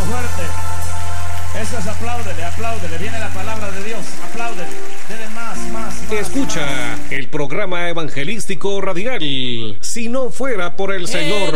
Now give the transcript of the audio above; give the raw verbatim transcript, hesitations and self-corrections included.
fuerte. Eso es, apláudele, apláudele. Viene la palabra de Dios. Apláudele. Dele más, más, más. Escucha más. el programa evangelístico radial. Si no fuera por el Señor.